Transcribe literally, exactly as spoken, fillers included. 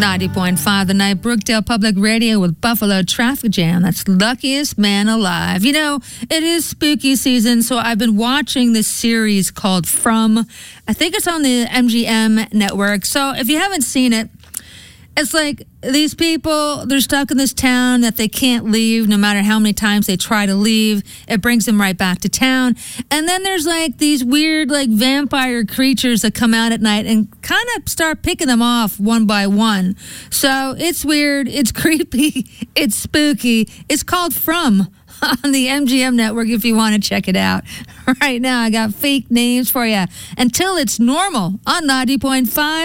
ninety point five The Night, Brookdale Public Radio with Buffalo Traffic Jam. That's Luckiest Man Alive. You know, it is spooky season, so I've been watching this series called From. I think it's on the M G M network. So if you haven't seen it, it's like these people, they're stuck in this town that they can't leave no matter how many times they try to leave. It brings them right back to town. And then there's like these weird like vampire creatures that come out at night and kind of start picking them off one by one. So it's weird. It's creepy. It's spooky. It's called From on the M G M network if you want to check it out. Right now, I got fake names for you. Until It's Normal on ninety point five